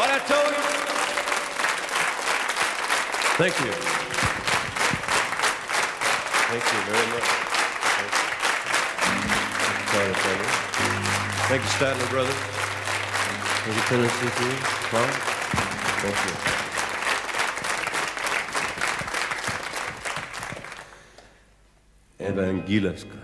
What I told you? Thank you. Thank you very much. Thank you, Statler Brothers. Thank you, Tennessee Three. Fine. Thank you. Evangelista.